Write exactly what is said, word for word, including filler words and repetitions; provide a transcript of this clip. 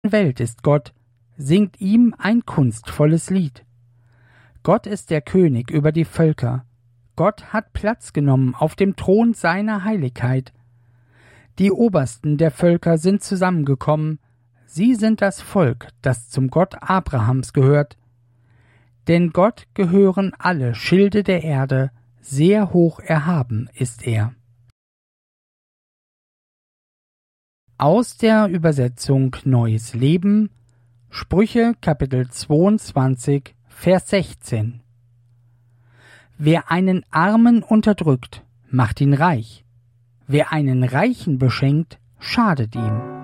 ganzen Welt ist Gott, singt ihm ein kunstvolles Lied. Gott ist der König über die Völker. Gott hat Platz genommen auf dem Thron seiner Heiligkeit. Die Obersten der Völker sind zusammengekommen. Sie sind das Volk, das zum Gott Abrahams gehört. Denn Gott gehören alle Schilde der Erde, sehr hoch erhaben ist er. Aus der Übersetzung Neues Leben, Sprüche Kapitel zweiundzwanzig, Vers sechzehn. Wer einen Armen unterdrückt, macht ihn reich. Wer einen Reichen beschenkt, schadet ihm.